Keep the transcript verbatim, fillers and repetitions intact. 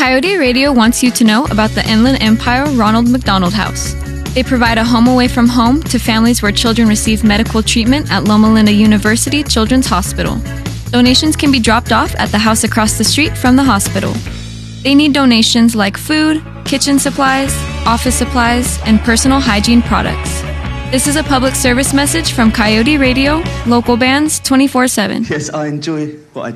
Coyote Radio wants you to know about the Inland Empire Ronald McDonald House. They provide a home away from home to families where children receive medical treatment at Loma Linda University Children's Hospital. Donations can be dropped off at the house across the street from the hospital. They need donations like food, kitchen supplies, office supplies, and personal hygiene products. This is a public service message from Coyote Radio, local bands twenty-four seven. Yes, I enjoy what I